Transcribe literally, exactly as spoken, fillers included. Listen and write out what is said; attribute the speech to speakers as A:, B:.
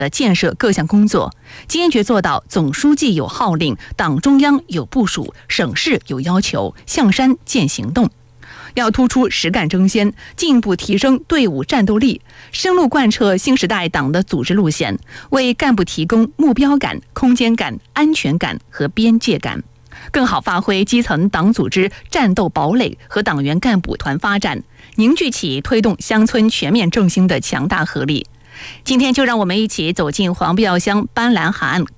A: 的建设各项工作，坚决做到总书记有号令，党中央有部署，省市有要求，象山见行动。要突出实干争先，进一步提升队伍战斗力，深入贯彻新时代党的组织路线，为干部提供目标感、空间感、安全感和边界感，更好发挥基层党组织战斗堡垒和党员干部团发展，凝聚起推动乡村全面振兴的强大合力。今天就让我们一起走进黄必要乡斑斓海岸